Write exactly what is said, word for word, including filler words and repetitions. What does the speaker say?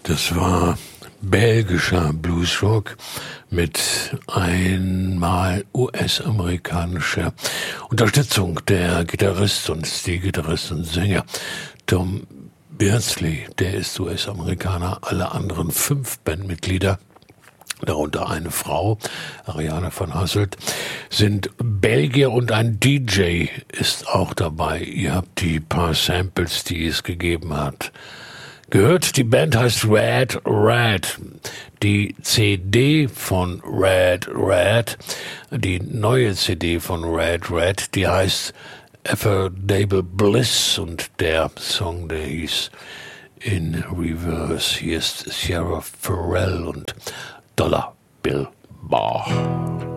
Das war belgischer Bluesrock mit einmal U S-amerikanischer Unterstützung. Der Gitarrist und Stilgitarrist und Sänger Tom Beardsley, der ist U S-Amerikaner. Alle anderen fünf Bandmitglieder, darunter eine Frau, Ariane van Hasselt, sind Belgier und ein D J ist auch dabei. Ihr habt die paar Samples, die es gegeben hat, gehört. Die Band heißt Red Red. Die C D von Red Red, die neue C D von Red Red, die heißt Affordable Bliss und der Song, der hieß In Reverse. Hier ist Sierra Farrell und Dollar Bill Bar.